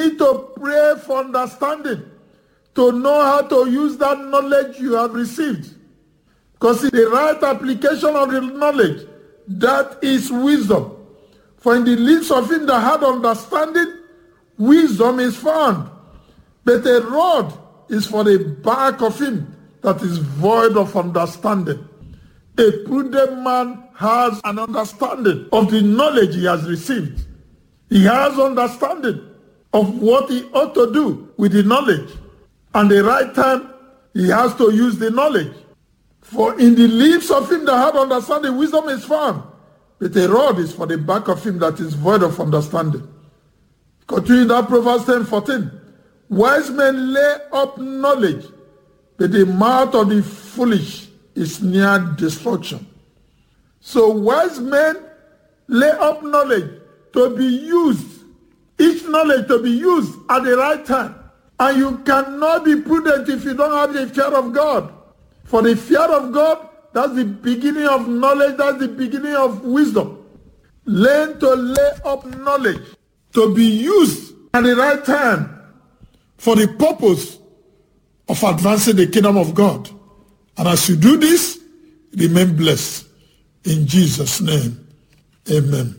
need to pray for understanding, to know how to use that knowledge you have received. Because in the right application of the knowledge, that is wisdom. For in the lips of him that had understanding, wisdom is found. But a rod is for the back of him that is void of understanding. A prudent man has an understanding of the knowledge he has received. He has understanding of what he ought to do with the knowledge. And the right time, he has to use the knowledge. For in the lips of him that had understanding, wisdom is found. But a rod is for the back of him that is void of understanding. Continuing that Proverbs 10:14. Wise men lay up knowledge, but the mouth of the foolish is near destruction. So wise men lay up knowledge to be used, each knowledge to be used at the right time. And you cannot be prudent if you don't have the fear of God. For the fear of God, that's the beginning of knowledge, that's the beginning of wisdom. Learn to lay up knowledge to be used at the right time for the purpose of advancing the kingdom of God. And as you do this, remain blessed. In Jesus' name, amen.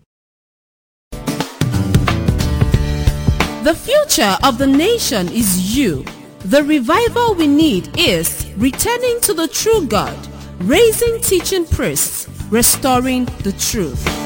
The future of the nation is you. The revival we need is returning to the true God, raising teaching priests, restoring the truth.